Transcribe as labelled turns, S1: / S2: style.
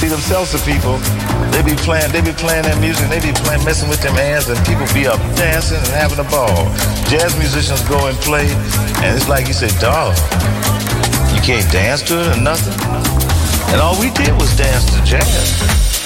S1: See them salsa people, they be playing their music, they be playing, messing with them hands, and people be up dancing and having a ball. Jazz musicians go and play, and it's like you say, dog, you can't dance to it or nothing. And all we did was dance to jazz.